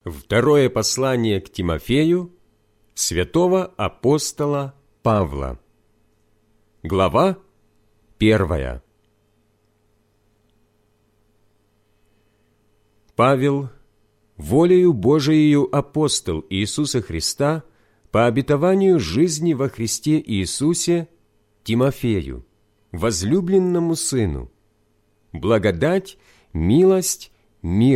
Второе послание к Тимофею святого апостола Павла. Глава 1. Павел, волею Божиею апостол Иисуса Христа, по обетованию жизни во Христе Иисусе, Тимофею, возлюбленному сыну, благодать, милость, мир